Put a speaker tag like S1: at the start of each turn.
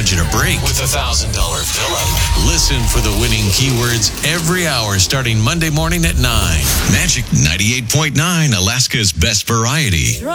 S1: budget a break with $1,000 fill-up. Listen for the winning keywords every hour starting Monday morning at 9. Magic 98.9, Alaska's best variety.